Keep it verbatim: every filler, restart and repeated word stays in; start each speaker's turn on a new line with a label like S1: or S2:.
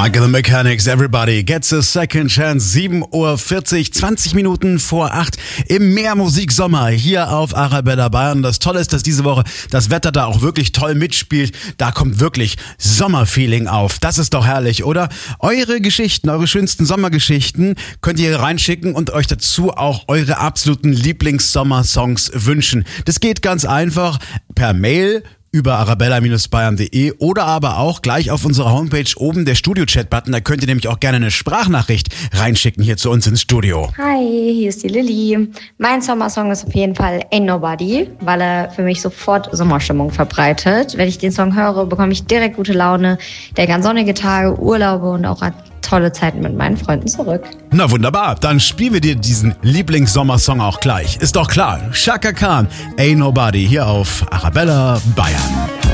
S1: Michael the Mechanics, Everybody Gets a Second Chance, sieben Uhr vierzig, zwanzig Minuten vor acht im Mehrmusik-Sommer hier auf Arabella Bayern. Das Tolle ist, dass diese Woche das Wetter da auch wirklich toll mitspielt. Da kommt wirklich Sommerfeeling auf. Das ist doch herrlich, oder? Eure Geschichten, eure schönsten Sommergeschichten könnt ihr reinschicken und euch dazu auch eure absoluten Lieblings-Sommersongs wünschen. Das geht ganz einfach per Mail über arabella Bindestrich bayern Punkt de oder aber auch gleich auf unserer Homepage oben der Studio-Chat-Button. Da könnt ihr nämlich auch gerne eine Sprachnachricht reinschicken hier zu uns ins Studio.
S2: Hi, hier ist die Lilly. Mein Sommersong ist auf jeden Fall Ain't Nobody, weil er für mich sofort Sommerstimmung verbreitet. Wenn ich den Song höre, bekomme ich direkt gute Laune, denke an sonnige Tage, Urlaube und auch an tolle Zeiten mit meinen Freunden zurück.
S1: Na wunderbar, dann spielen wir dir diesen Lieblings-Sommersong auch gleich. Ist doch klar, Chaka Khan, Ain't Nobody hier auf Arabella Bayern.